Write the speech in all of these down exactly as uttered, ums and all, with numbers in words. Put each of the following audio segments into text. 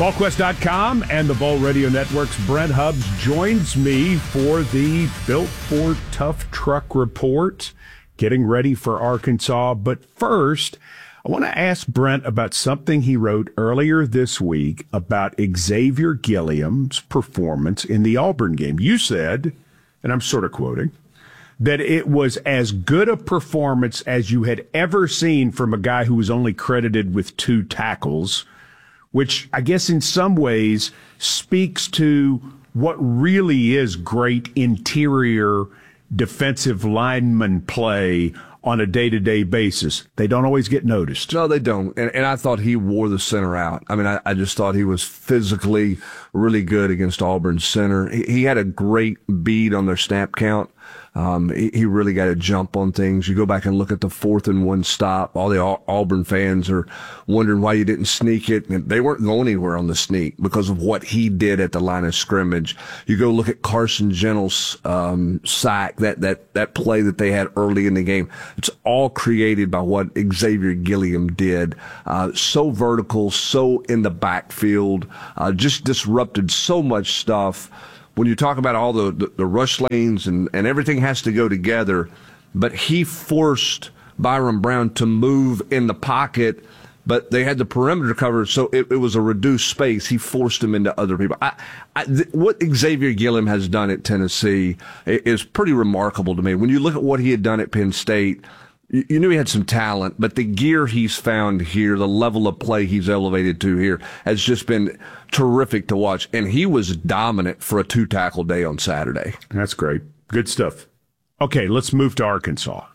Vol Quest dot com and the Vol Radio Network's Brent Hubbs joins me for the Built for Tough Truck Report, getting ready for Arkansas. But first, I want to ask Brent about something he wrote earlier this week about Xavier Gilliam's performance in the Auburn game. You said, and I'm sort of quoting, that it was as good a performance as you had ever seen from a guy who was only credited with two tackles, which I guess in some ways speaks to what really is great interior defensive lineman play on a day-to-day basis. They don't always get noticed. No, they don't. And, and I thought he wore the center out. I mean, I, I just thought he was physically really good against Auburn's center. He, he had a great bead on their snap count. Um, he, he really got a jump on things. You go back and look at the fourth and one stop. All the Auburn fans are wondering why you didn't sneak it. And they weren't going anywhere on the sneak because of what he did at the line of scrimmage. You go look at Carson Gentle's um, sack, that, that, that play that they had early in the game. It's all created by what Xavier Gilliam did. Uh, so vertical, so in the backfield, uh, just disrupted so much stuff. When you talk about all the, the, the rush lanes and, and everything has to go together, but he forced Byron Brown to move in the pocket, but they had the perimeter covered, so it, it was a reduced space. He forced him into other people. I, I, th- what Xavier Gilliam has done at Tennessee is pretty remarkable to me. When you look at what he had done at Penn State, you, you knew he had some talent, but the gear he's found here, the level of play he's elevated to here, has just been terrific to watch. And he was dominant for a two-tackle day on Saturday. That's great. Good stuff. Okay, let's move to Arkansas.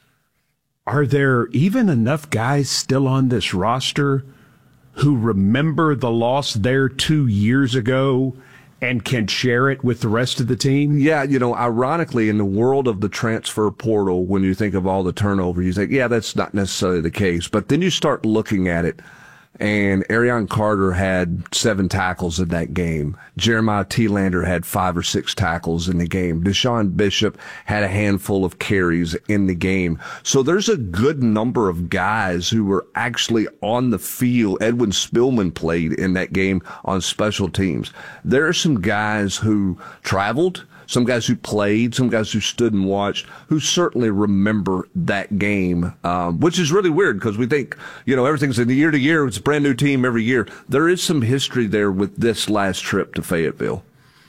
Are there even enough guys still on this roster who remember the loss there two years ago and can share it with the rest of the team? Yeah, you know, ironically, in the world of the transfer portal, when you think of all the turnover, you think, yeah, that's not necessarily the case. But then you start looking at it, and Arion Carter had seven tackles in that game. Jeremiah Telander had five or six tackles in the game. Deshaun Bishop had a handful of carries in the game. So there's a good number of guys who were actually on the field. Edwin Spillman played in that game on special teams. There are some guys who traveled, some guys who played, some guys who stood and watched, who certainly remember that game, um, which is really weird because we think, you know, everything's in the year to year. It's a brand new team every year. There is some history there with this last trip to Fayetteville.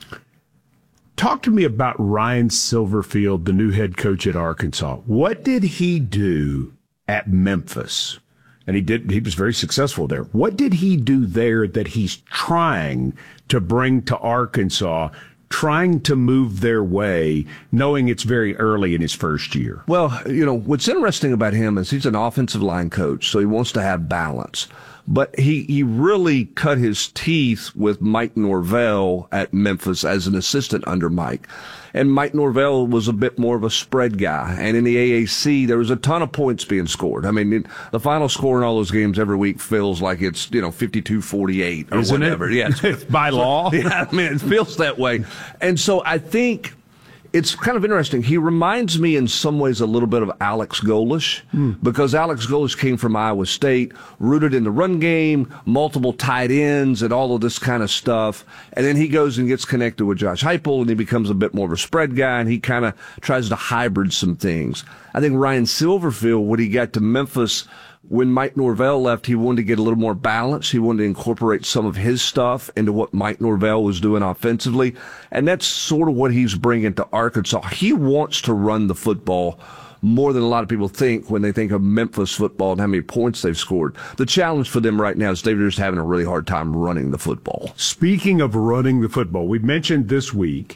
Talk to me about Ryan Silverfield, the new head coach at Arkansas. What did he do at Memphis? And he did, he was very successful there. What did he do there that he's trying to bring to Arkansas, trying to move their way, knowing it's very early in his first year? Well, you know, what's interesting about him is he's an offensive line coach, so he wants to have balance. But he, he really cut his teeth with Mike Norvell at Memphis as an assistant under Mike. And Mike Norvell was a bit more of a spread guy. And in the A A C, there was a ton of points being scored. I mean, the final score in all those games every week feels like it's, you know, fifty-two forty-eight or Isn't whatever. It? Yeah, it's by law. Yeah, I mean, it feels that way. And so I think it's kind of interesting. He reminds me in some ways a little bit of Alex Golesh, hmm. because Alex Golesh came from Iowa State, rooted in the run game, multiple tight ends and all of this kind of stuff. And then he goes and gets connected with Josh Heupel, and he becomes a bit more of a spread guy, and he kind of tries to hybrid some things. I think Ryan Silverfield, when he got to Memphis, when Mike Norvell left, he wanted to get a little more balance. He wanted to incorporate some of his stuff into what Mike Norvell was doing offensively. And that's sort of what he's bringing to Arkansas. He wants to run the football more than a lot of people think when they think of Memphis football and how many points they've scored. The challenge for them right now is they're just having a really hard time running the football. Speaking of running the football, we mentioned this week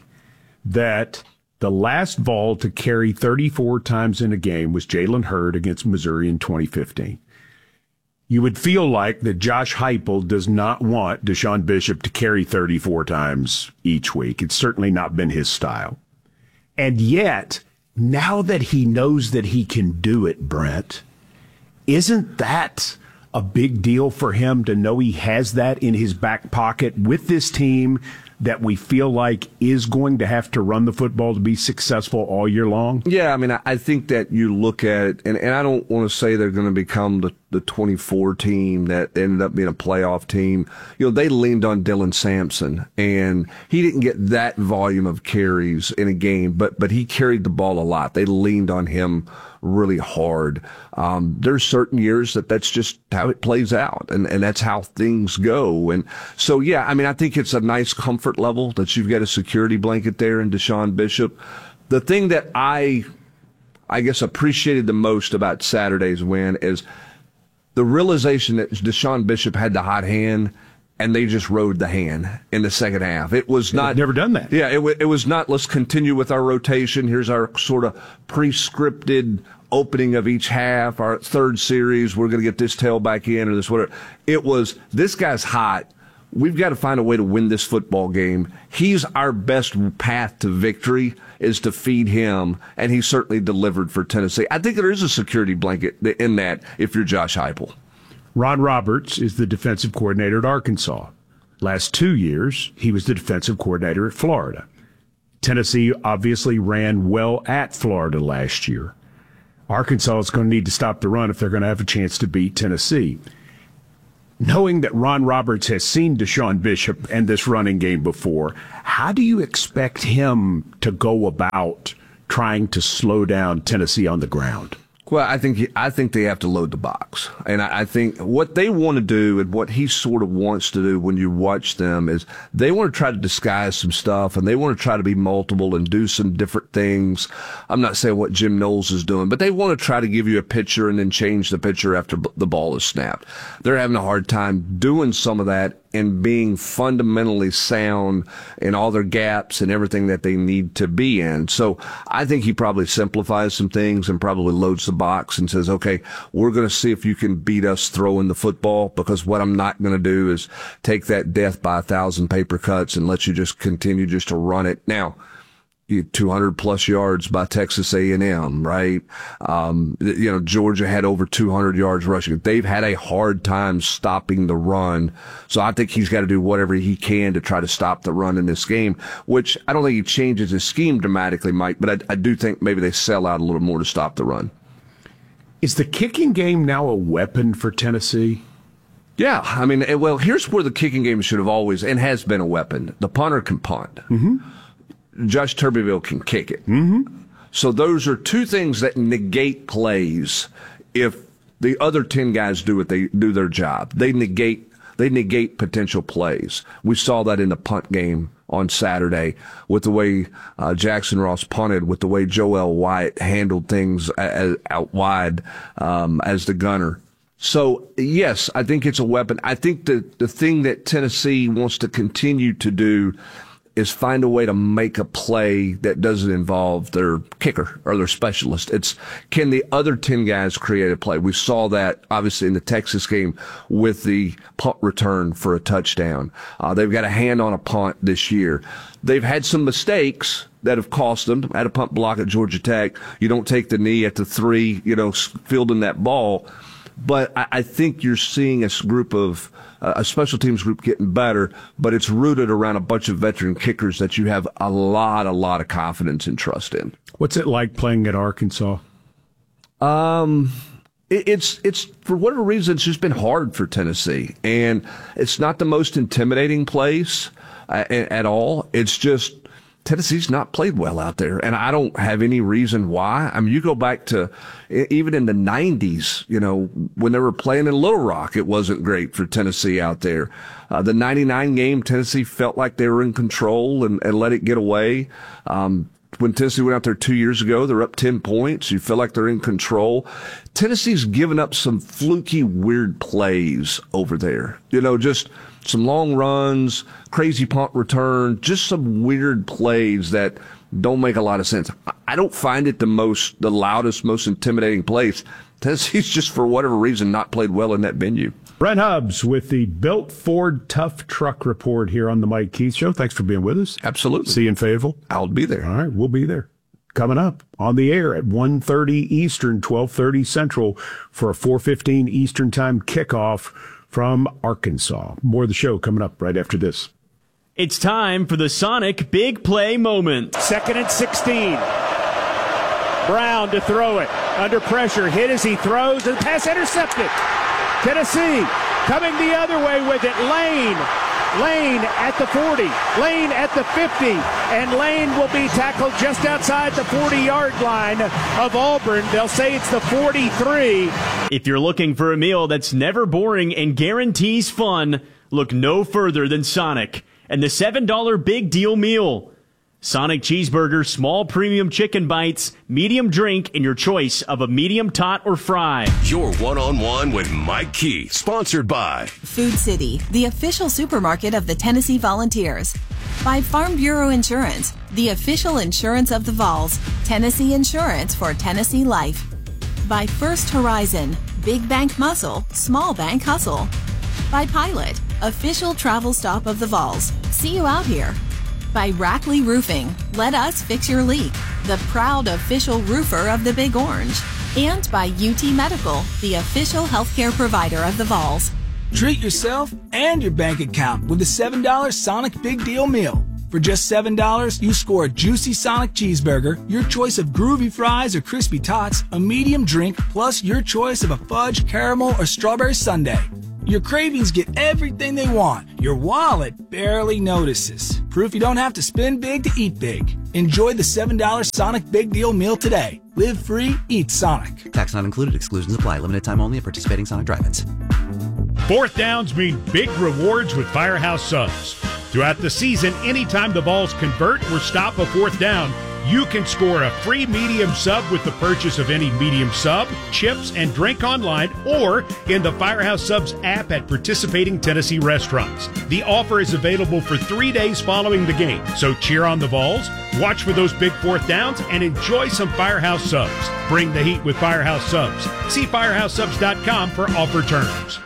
that the last Vol to carry thirty-four times in a game was Jalen Hurd against Missouri in twenty fifteen. You would feel like that Josh Heupel does not want Deshaun Bishop to carry thirty-four times each week. It's certainly not been his style. And yet, now that he knows that he can do it, Brent, isn't that a big deal for him to know he has that in his back pocket with this team that we feel like is going to have to run the football to be successful all year long? Yeah, I mean, I think that you look at it, and, and I don't want to say they're going to become the, the twenty-four team that ended up being a playoff team, you know, they leaned on Dylan Sampson, and he didn't get that volume of carries in a game, but but he carried the ball a lot. They leaned on him really hard. Um, there's certain years that that's just how it plays out, and, and that's how things go. And so, yeah, I mean, I think it's a nice comfort level that you've got a security blanket there in Deshaun Bishop. The thing that I, I guess, appreciated the most about Saturday's win is the realization that Deshaun Bishop had the hot hand, and they just rode the hand in the second half. It was not They've never done that. Yeah, it, w- it was not. Let's continue with our rotation. Here's our sort of pre-scripted opening of each half. Our third series, we're going to get this tailback in or this whatever. It was, this guy's hot. We've got to find a way to win this football game. He's our best path to victory is to feed him, and he certainly delivered for Tennessee. I think there is a security blanket in that if you're Josh Heupel. Ron Roberts is the defensive coordinator at Arkansas. Last two years, he was the defensive coordinator at Florida. Tennessee obviously ran well at Florida last year. Arkansas is going to need to stop the run if they're going to have a chance to beat Tennessee. Knowing that Ron Roberts has seen Deshaun Bishop and this running game before, how do you expect him to go about trying to slow down Tennessee on the ground? Well, I think I think they have to load the box. And I, I think what they want to do and what he sort of wants to do when you watch them is they want to try to disguise some stuff, and they want to try to be multiple and do some different things. I'm not saying what Jim Knowles is doing, but they want to try to give you a picture and then change the picture after b- the ball is snapped. They're having a hard time doing some of that and being fundamentally sound in all their gaps and everything that they need to be in. So I think he probably simplifies some things and probably loads the box and says, okay, we're going to see if you can beat us throwing the football, because what I'm not going to do is take that death by a thousand paper cuts and let you just continue just to run it. Now, two hundred plus yards by Texas A and M, right? Um, you know, Georgia had over two hundred yards rushing. They've had a hard time stopping the run. So I think he's got to do whatever he can to try to stop the run in this game, which I don't think he changes his scheme dramatically, Mike, but I, I do think maybe they sell out a little more to stop the run. Is the kicking game now a weapon for Tennessee? Yeah, I mean, well, here's where the kicking game should have always and has been a weapon. The punter can punt. Mm-hmm. Josh Tuberville can kick it. Mm-hmm. So those are two things that negate plays if the other ten guys do what they do their job. They negate they negate potential plays. We saw that in the punt game on Saturday with the way uh, Jackson Ross punted, with the way Joel Wyatt handled things as, out wide um, as the gunner. So, yes, I think it's a weapon. I think the, the thing that Tennessee wants to continue to do is find a way to make a play that doesn't involve their kicker or their specialist. It's, can the other ten guys create a play? We saw that, obviously, in the Texas game with the punt return for a touchdown. Uh, they've got a hand on a punt this year. They've had some mistakes that have cost them. Had a punt block at Georgia Tech. You don't take the knee at the three, you know, fielding that ball. But I, I think you're seeing a group of uh, a special teams group getting better, but it's rooted around a bunch of veteran kickers that you have a lot, a lot of confidence and trust in. What's it like playing at Arkansas? Um, it, it's it's for whatever reason, it's just been hard for Tennessee, and it's not the most intimidating place uh, at all. It's just Tennessee's not played well out there, and I don't have any reason why. I mean, you go back to even in the nineties, you know, when they were playing in Little Rock, it wasn't great for Tennessee out there. Uh, the ninety-nine game, Tennessee felt like they were in control and, and let it get away. Um, when Tennessee went out there two years ago, they're up ten points. You feel like they're in control. Tennessee's given up some fluky, weird plays over there. You know, just some long runs, crazy punt return, just some weird plays that don't make a lot of sense. I don't find it the most, the loudest, most intimidating place. Tennessee's just, for whatever reason, not played well in that venue. Brent Hubbs with the Built Ford Tough Truck Report here on the Mike Keith Show. Thanks for being with us. Absolutely. See you in Fayetteville. I'll be there. All right, we'll be there. Coming up on the air at one thirty Eastern, twelve thirty Central for a four fifteen Eastern Time kickoff from Arkansas. More of the show coming up right after this. It's time for the Sonic Big Play Moment. Second and sixteen. Brown to throw it. Under pressure. Hit as he throws. And pass intercepted. Tennessee coming the other way with it. Lane. Lane at the forty. Lane at the fifty. And Lane will be tackled just outside the forty-yard line of Auburn. They'll say it's the forty-three. If you're looking for a meal that's never boring and guarantees fun, look no further than Sonic and the seven dollar Big Deal Meal. Sonic Cheeseburger, small premium chicken bites, medium drink, and your choice of a medium tot or fry. Your one-on-one with Mike Key, sponsored by Food City, the official supermarket of the Tennessee Volunteers. By Farm Bureau Insurance, the official insurance of the Vols. Tennessee Insurance for Tennessee Life. By First Horizon, big bank muscle, small bank hustle. By Pilot, official travel stop of the Vols. See you out here. By Rackley Roofing, let us fix your leak, the proud official roofer of the Big Orange. And by U T Medical, the official healthcare provider of the Vols. Treat yourself and your bank account with the seven dollar Sonic Big Deal Meal. For just seven dollars, you score a juicy Sonic cheeseburger, your choice of groovy fries or crispy tots, a medium drink, plus your choice of a fudge, caramel, or strawberry sundae. Your cravings get everything they want. Your wallet barely notices. Proof you don't have to spend big to eat big. Enjoy the seven dollar Sonic Big Deal Meal today. Live free, eat Sonic. Tax not included. Exclusions apply. Limited time only at participating Sonic drive-ins. Fourth downs mean big rewards with Firehouse Subs. Throughout the season, anytime the Vols convert or stop a fourth down, you can score a free medium sub with the purchase of any medium sub, chips, and drink online or in the Firehouse Subs app at participating Tennessee restaurants. The offer is available for three days following the game, so cheer on the Vols, watch for those big fourth downs, and enjoy some Firehouse Subs. Bring the heat with Firehouse Subs. See firehouse subs dot com for offer terms.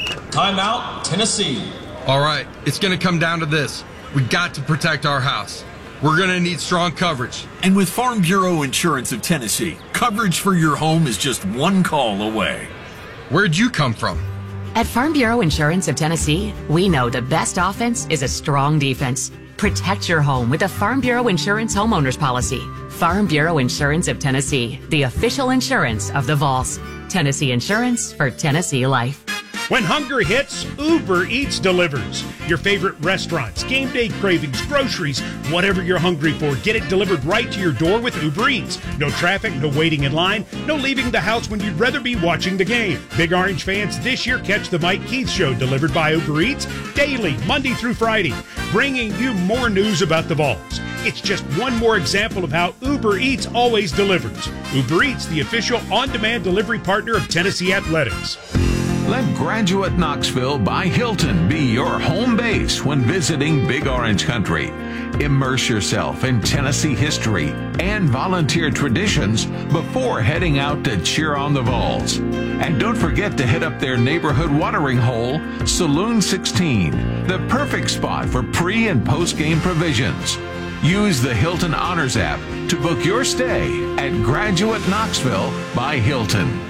Timeout, Tennessee. All right, it's going to come down to this. We got to protect our house. We're going to need strong coverage. And with Farm Bureau Insurance of Tennessee, coverage for your home is just one call away. Where'd you come from? At Farm Bureau Insurance of Tennessee, we know the best offense is a strong defense. Protect your home with a Farm Bureau Insurance homeowners policy. Farm Bureau Insurance of Tennessee, the official insurance of the Vols. Tennessee Insurance for Tennessee Life. When hunger hits, Uber Eats delivers. Your favorite restaurants, game day cravings, groceries, whatever you're hungry for, get it delivered right to your door with Uber Eats. No traffic, no waiting in line, no leaving the house when you'd rather be watching the game. Big Orange fans this year catch the Mike Keith Show delivered by Uber Eats daily, Monday through Friday, bringing you more news about the Vols. It's just one more example of how Uber Eats always delivers. Uber Eats, the official on-demand delivery partner of Tennessee Athletics. Let Graduate Knoxville by Hilton be your home base when visiting Big Orange Country. Immerse yourself in Tennessee history and volunteer traditions before heading out to cheer on the Vols. And don't forget to hit up their neighborhood watering hole, Saloon sixteen, the perfect spot for pre- and post-game provisions. Use the Hilton Honors app to book your stay at Graduate Knoxville by Hilton.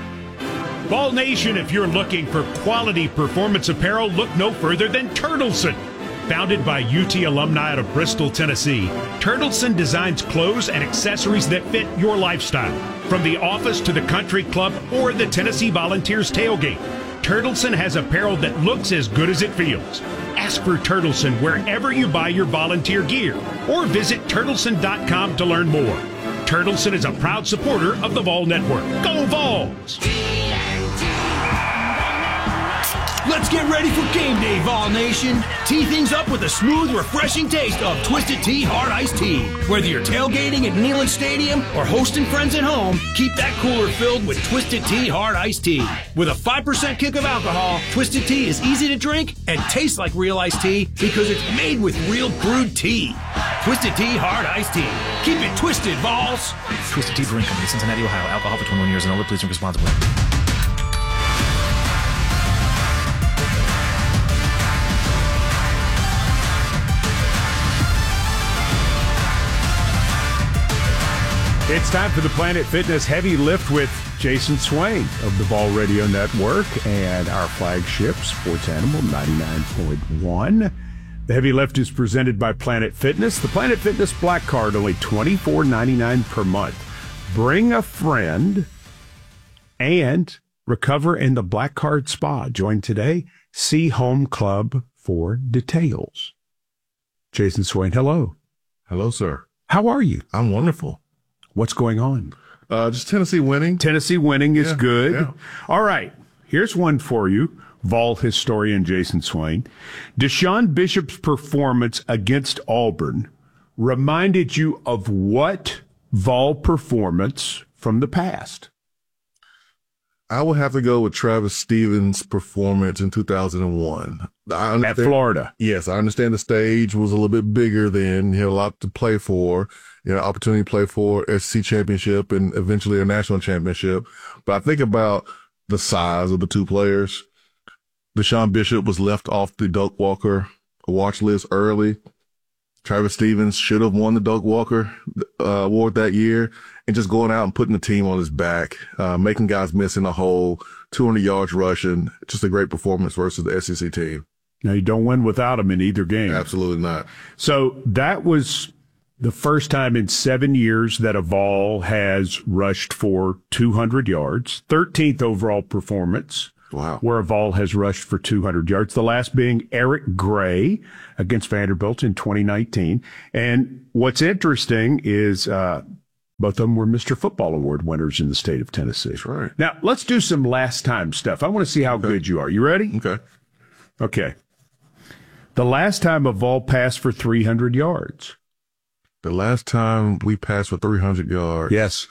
Vol Nation, if you're looking for quality performance apparel, look no further than Turtleson. Founded by U T alumni out of Bristol, Tennessee, Turtleson designs clothes and accessories that fit your lifestyle. From the office to the country club or the Tennessee Volunteers tailgate, Turtleson has apparel that looks as good as it feels. Ask for Turtleson wherever you buy your volunteer gear or visit turtleson dot com to learn more. Turtleson is a proud supporter of the Vol Network. Go Vols! Let's get ready for game day, Vol Nation. Tee things up with a smooth, refreshing taste of Twisted Tea Hard Iced Tea. Whether you're tailgating at Neyland Stadium or hosting friends at home, keep that cooler filled with Twisted Tea Hard Iced Tea. With a five percent kick of alcohol, Twisted Tea is easy to drink and tastes like real iced tea because it's made with real brewed tea. Twisted Tea Hard Iced Tea. Keep it twisted, Vols. Twisted Tea Brewing Company, Cincinnati, Ohio. Alcohol for twenty-one years and older. Please drink responsibly. It's time for the Planet Fitness Heavy Lift with Jason Swain of the Vol Radio Network and our flagship Sports Animal ninety-nine point one. The Heavy Lift is presented by Planet Fitness. The Planet Fitness Black Card, only twenty-four ninety-nine per month. Bring a friend and Recover in the Black Card Spa. Join today. See Home Club for details. Jason Swain, hello. Hello, sir. How are you? I'm wonderful. What's going on? Uh, just Tennessee winning. Tennessee winning is yeah, good. Yeah. All right. Here's one for you, Vol historian Jason Swain. Deshaun Bishop's performance against Auburn reminded you of what Vol performance from the past? I would have to go with Travis Stevens' performance in two thousand one. I At Florida. Yes, I understand the stage was a little bit bigger then. He had a lot to play for. You know, opportunity to play for S E C championship and eventually a national championship. But I think about the size of the two players. Deshaun Bishop was left off the Doak Walker watch list early. Travis Stevens should have won the Doak Walker uh, award that year, and just going out and putting the team on his back, uh, making guys miss in the hole, two hundred yards rushing, just a great performance versus the S E C team. Now, you don't win without him in either game. Absolutely not. So that was the first time in seven years that a Vol has rushed for two hundred yards, thirteenth overall performance. Wow. Where a Vol has rushed for two hundred yards. The last being Eric Gray against Vanderbilt in twenty nineteen. And what's interesting is uh, both of them were Mister Football Award winners in the state of Tennessee. That's right. Now, let's do some last time stuff. I want to see how okay. good you are. You ready? Okay. Okay. The last time a Vol passed for three hundred yards. The last time we passed for three hundred yards. Yes.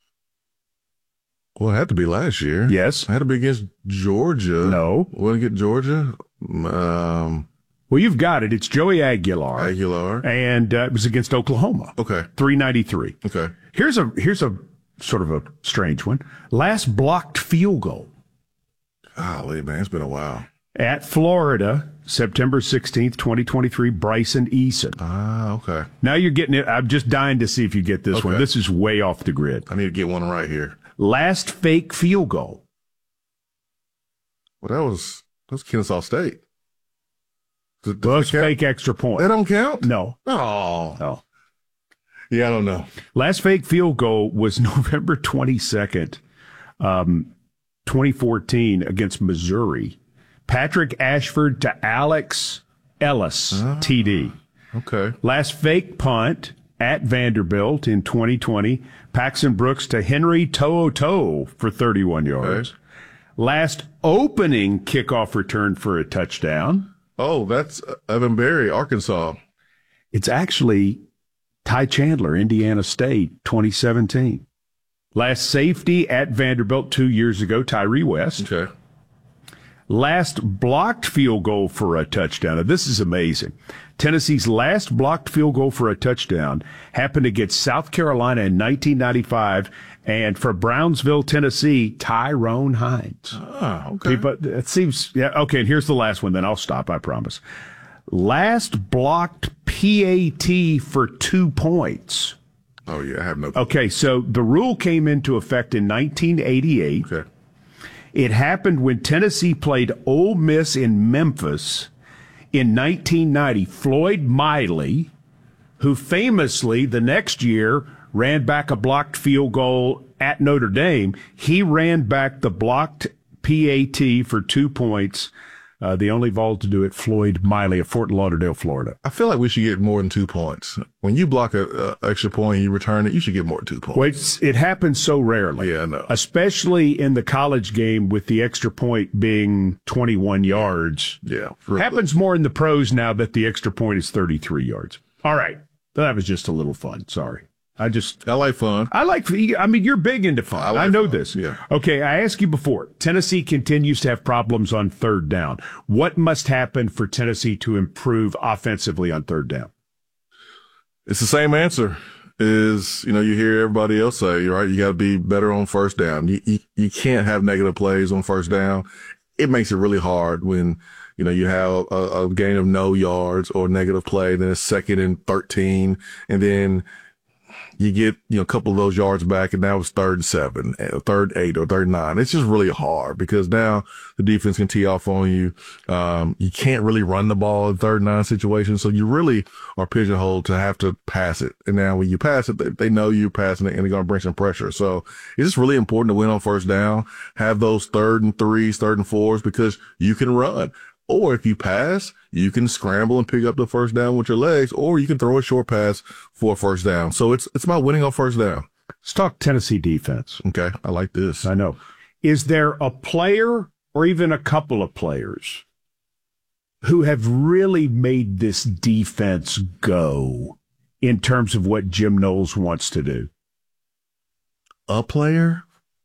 Well, it had to be last year. Yes. It had to be against Georgia. No. Wasn't it Georgia? Um, well, you've got it. It's Joey Aguilar. Aguilar. And uh, it was against Oklahoma. Okay. three ninety-three. Okay. Here's a here's a sort of a strange one. Last blocked field goal. Golly, man, it's been a while. At Florida, September sixteenth, twenty twenty-three, Bryson Eason. Ah, okay. Now you're getting it. I'm just dying to see if you get this okay. one. This is way off the grid. I need to get one right here. Last fake field goal. Well, that was that was Kennesaw State. Does, does well, it's fake extra point. That don't count? No. Oh. No. Yeah, I don't know. Last fake field goal was November twenty-second, um, twenty fourteen against Missouri. Patrick Ashford to Alex Ellis, ah, T D. Okay. Last fake punt at Vanderbilt in twenty twenty. Paxton Brooks to Henry To'oto'o for thirty-one yards. Okay. Last opening kickoff return for a touchdown. Oh, that's Evan Berry, Arkansas. It's actually Ty Chandler, Indiana State, twenty seventeen. Last safety at Vanderbilt two years ago, Tyree West. Okay. Last blocked field goal for a touchdown. Now, this is amazing. Tennessee's last blocked field goal for a touchdown happened against South Carolina in nineteen ninety-five, and for Brownsville, Tennessee, Tyrone Hines. Ah, okay. People, it seems, yeah, okay, and here's the last one, then I'll stop, I promise. Last blocked P A T for two points. Oh, yeah, I have no. Okay, so the rule came into effect in nineteen eighty-eight. Okay. It happened when Tennessee played Ole Miss in Memphis in nineteen ninety. Floyd Miley, who famously the next year ran back a blocked field goal at Notre Dame, he ran back the blocked P A T for two points. Uh, the only Vol to do it, Floyd Miley of Fort Lauderdale, Florida. I feel like we should get more than two points. When you block a, a extra point and you return it, you should get more than two points. Well, it's, it happens so rarely. Yeah, I know. Especially in the college game with the extra point being twenty-one yards. Yeah. Happens more in the pros now that the extra point is thirty-three yards. All right. That was just a little fun. Sorry. I just, I like fun. I like, I mean, you're big into fun. I, like I know fun. this. Yeah. Okay. I asked you before, Tennessee continues to have problems on third down. What must happen for Tennessee to improve offensively on third down? It's the same answer. Is, you know, you hear everybody else say, right, you got to be better on first down. You, you, you can't have negative plays on first down. It makes it really hard when, you know, you have a, a gain of no yards or negative play, then it's second and thirteen, and then you get, you know, a couple of those yards back, and now it's third and seven, third eight, or third nine. It's just really hard because now the defense can tee off on you. Um, you can't really run the ball in third and nine situations, so you really are pigeonholed to have to pass it. And now when you pass it, they, they know you're passing it, and they're going to bring some pressure. So it's just really important to win on first down, have those third and threes, third and fours, because you can run. Or if you pass, you can scramble and pick up the first down with your legs, or you can throw a short pass for a first down. So it's it's about winning on first down. Let's talk Tennessee defense. Okay, I like this. I know. Is there a player or even a couple of players who have really made this defense go in terms of what Jim Knowles wants to do? A player?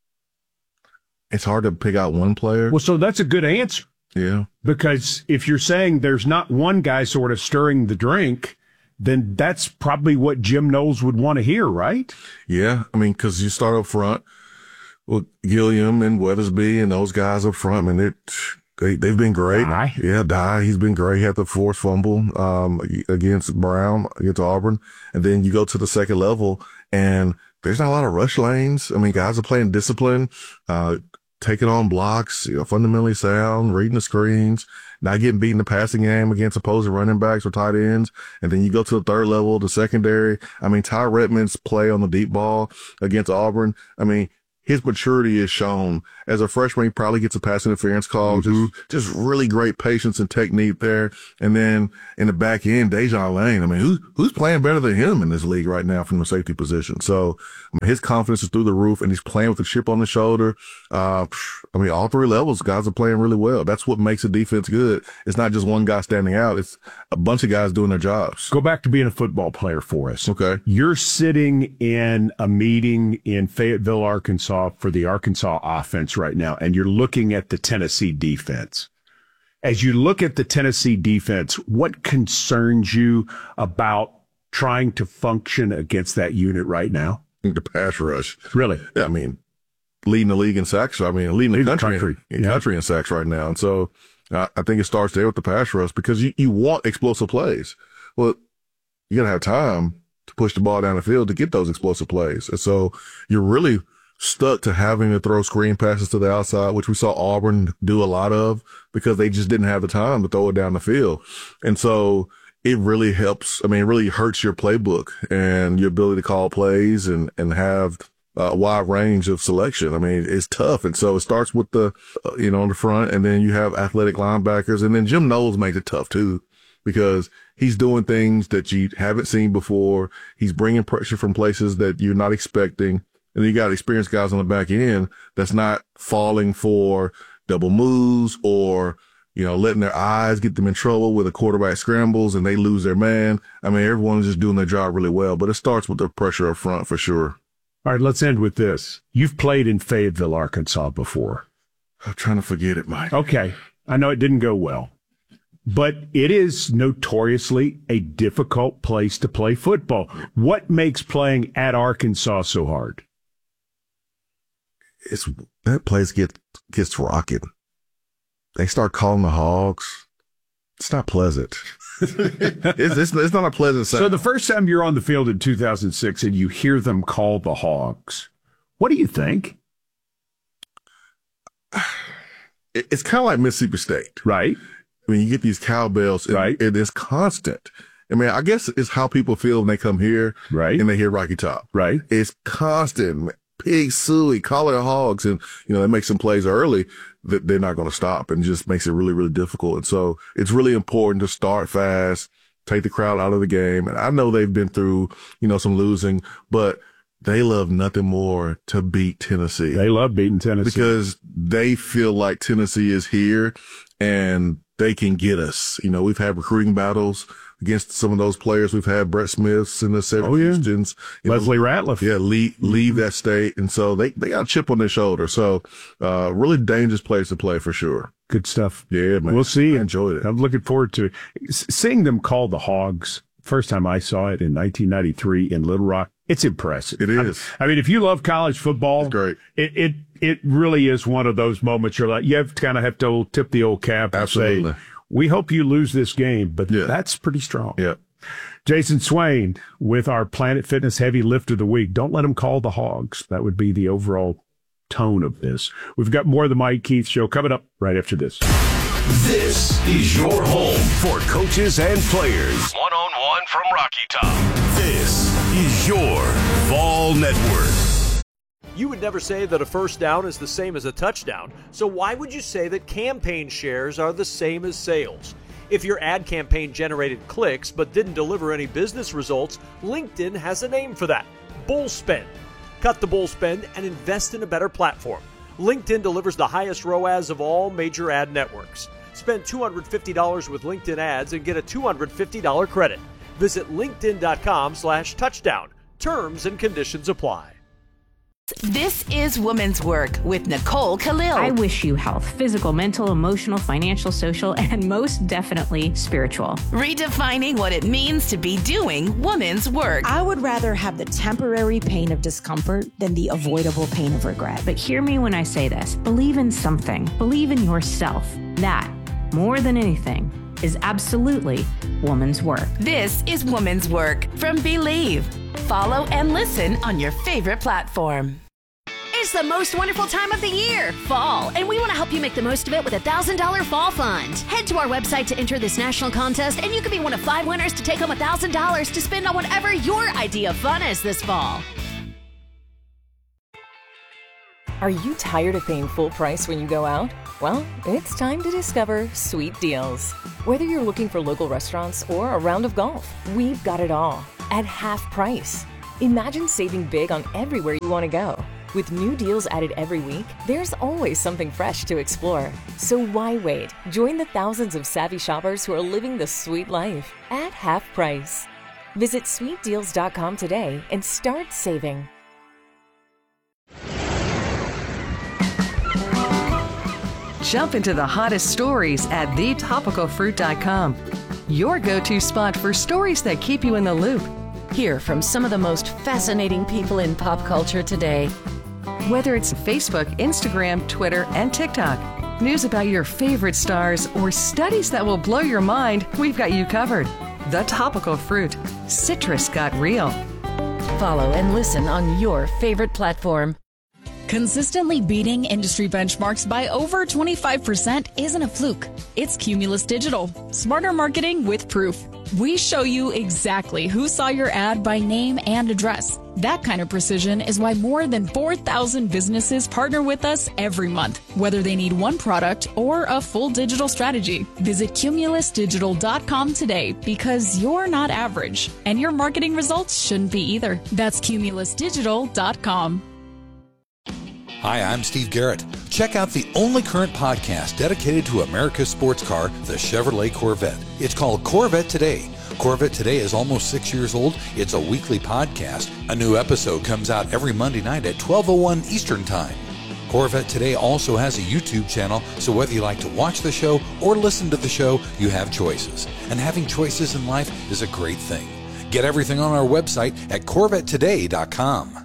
It's hard to pick out one player. Well, so that's a good answer. Yeah. Because if you're saying there's not one guy sort of stirring the drink, then that's probably what Jim Knowles would want to hear, right? Yeah. I mean, because you start up front with Gilliam and Weathersby and those guys up front, I mean, it, they, they've been great. Dye. Yeah, Dye, he's been great. He had the forced fumble um, against Brown, against Auburn. And then you go to the second level, and there's not a lot of rush lanes. I mean, guys are playing discipline. Uh, taking on blocks, you know, fundamentally sound, reading the screens, not getting beat in the passing game against opposing running backs or tight ends. And then you go to the third level, the secondary. I mean, Ty Redmond's play on the deep ball against Auburn, I mean, his maturity is shown. As a freshman, he probably gets a pass interference call. Mm-hmm. Just, just really great patience and technique there. And then in the back end, Dejon Lane. I mean, who's, who's playing better than him in this league right now from the safety position? So I mean, his confidence is through the roof, and he's playing with a chip on the shoulder. Uh, I mean, all three levels, guys are playing really well. That's what makes a defense good. It's not just one guy standing out. It's a bunch of guys doing their jobs. Go back to being a football player for us. Okay. You're sitting in a meeting in Fayetteville, Arkansas, for the Arkansas offense right now, and you're looking at the Tennessee defense. As you look at the Tennessee defense, what concerns you about trying to function against that unit right now? The pass rush. Really? Yeah, I mean, leading the league in sacks. I mean, leading the leading country, country. In, Yeah. country in sacks right now. And so uh, I think it starts there with the pass rush, because you, you want explosive plays. Well, you got to have time to push the ball down the field to get those explosive plays. And so you're really stuck to having to throw screen passes to the outside, which we saw Auburn do a lot of, because they just didn't have the time to throw it down the field. And so it really helps. I mean, it really hurts your playbook and your ability to call plays and, and have a wide range of selection. I mean, it's tough. And so it starts with the, uh, you know, on the front, and then you have athletic linebackers, and then Jim Knowles makes it tough too, because he's doing things that you haven't seen before. He's bringing pressure from places that you're not expecting. And then you got experienced guys on the back end that's not falling for double moves or, you know, letting their eyes get them in trouble with a quarterback scrambles and they lose their man. I mean, everyone's just doing their job really well, but it starts with the pressure up front for sure. All right, let's end with this. You've played in Fayetteville, Arkansas before. I'm trying to forget it, Mike. Okay. I know it didn't go well, but it is notoriously a difficult place to play football. What makes playing at Arkansas so hard? It's that place gets gets rocking. They start calling the Hogs. It's not pleasant. it's, it's it's not a pleasant sound. So the first time you're on the field in two thousand six and you hear them call the Hogs, what do you think? It, it's kind of like Mississippi State, right? I mean, you get these cowbells, and, right? And it's constant. I mean, I guess it's how people feel when they come here, right? And they hear Rocky Top, right? It's constant. Pig suey, call it Hogs, and you know they make some plays early that they're not going to stop, and it just makes it really, really difficult. And so it's really important to start fast, take the crowd out of the game. And I know they've been through, you know, some losing, but they love nothing more to beat Tennessee. They love beating Tennessee because they feel like Tennessee is here and they can get us. You know, we've had recruiting battles against some of those players. We've had Brett Smiths and the Syracusans. Oh, yeah. Leslie know, Ratliff. Yeah, leave, leave that state. And so they, they got a chip on their shoulder. So, uh, really dangerous place to play for sure. Good stuff. Yeah, man. We'll see. I enjoyed it. I'm looking forward to it. Seeing them call the Hogs, first time I saw it in nineteen ninety-three in Little Rock, it's impressive. It is. I mean, if you love college football, it's great. It, it, it really is one of those moments you're like, you have to kind of have to tip the old cap and Absolutely. say, we hope you lose this game, but yeah. that's pretty strong. Yeah. Jason Swain with our Planet Fitness Heavy Lift of the Week. Don't let them call the Hogs. That would be the overall tone of this. We've got more of the Mike Keith Show coming up right after this. This is your home for coaches and players. One-on-one from Rocky Top. This is your Vol Network. You would never say that a first down is the same as a touchdown, so why would you say that campaign shares are the same as sales? If your ad campaign generated clicks but didn't deliver any business results, LinkedIn has a name for that: bull spend. Cut the bull spend and invest in a better platform. LinkedIn delivers the highest R O A S of all major ad networks. Spend two hundred fifty dollars with LinkedIn ads and get a two hundred fifty dollars credit. Visit linkedin.com slash touchdown. Terms and conditions apply. This is Women's Work with Nicole Khalil. I wish you health, physical, mental, emotional, financial, social, and most definitely spiritual. Redefining what it means to be doing women's work. I would rather have the temporary pain of discomfort than the avoidable pain of regret. But hear me when I say this. Believe in something. Believe in yourself. That, more than anything, is absolutely woman's work. This is Women's Work from Believe. Follow and listen on your favorite platform. It's the most wonderful time of the year, fall, and we want to help you make the most of it with a one thousand dollars Fall Fund. Head to our website to enter this national contest, and you could be one of five winners to take home one thousand dollars to spend on whatever your idea of fun is this fall. Are you tired of paying full price when you go out? Well, it's time to discover Sweet Deals. Whether you're looking for local restaurants or a round of golf, we've got it all at half price. Imagine saving big on everywhere you want to go. With new deals added every week, there's always something fresh to explore. So why wait? Join the thousands of savvy shoppers who are living the sweet life at half price. Visit sweet deals dot com today and start saving. Jump into the hottest stories at the topical fruit dot com. Your go-to spot for stories that keep you in the loop. Hear from some of the most fascinating people in pop culture today. Whether it's Facebook, Instagram, Twitter, and TikTok, news about your favorite stars, or studies that will blow your mind, we've got you covered. The Topical Fruit. Citrus got real. Follow and listen on your favorite platform. Consistently beating industry benchmarks by over twenty-five percent isn't a fluke. It's Cumulus Digital. Smarter marketing with proof. We show you exactly who saw your ad by name and address. That kind of precision is why more than four thousand businesses partner with us every month, whether they need one product or a full digital strategy. Visit cumulus digital dot com today, because you're not average, and your marketing results shouldn't be either. That's cumulus digital dot com. Hi, I'm Steve Garrett. Check out the only current podcast dedicated to America's sports car, the Chevrolet Corvette. It's called Corvette Today. Corvette Today is almost six years old. It's a weekly podcast. A new episode comes out every Monday night at twelve oh one Eastern Time. Corvette Today also has a YouTube channel, so whether you like to watch the show or listen to the show, you have choices. And having choices in life is a great thing. Get everything on our website at corvette today dot com.